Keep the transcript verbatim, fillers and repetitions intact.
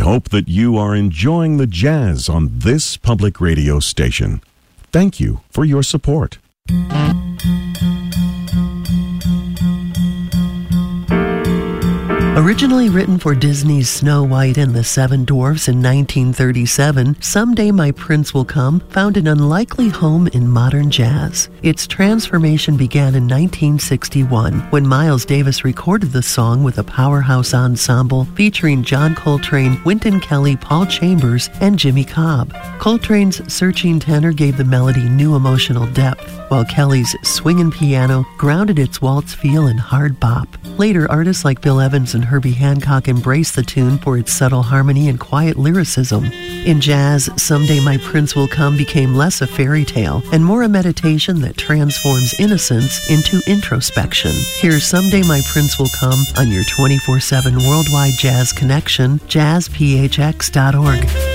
hope that you are enjoying the jazz on this public radio station. Thank you for your support. Originally written for Disney's Snow White and the Seven Dwarfs in nineteen thirty-seven, Someday My Prince Will Come found an unlikely home in modern jazz. Its transformation began in nineteen sixty-one when Miles Davis recorded the song with a powerhouse ensemble featuring John Coltrane, Wynton Kelly, Paul Chambers, and Jimmy Cobb. Coltrane's searching tenor gave the melody new emotional depth, while Kelly's swinging piano grounded its waltz feel in hard bop. Later, artists like Bill Evans and Herbie Hancock embraced the tune for its subtle harmony and quiet lyricism. In jazz, Someday My Prince Will Come became less a fairy tale and more a meditation that transforms innocence into introspection. Here's Someday My Prince Will Come on your twenty-four seven worldwide jazz connection, jazz p h x dot org.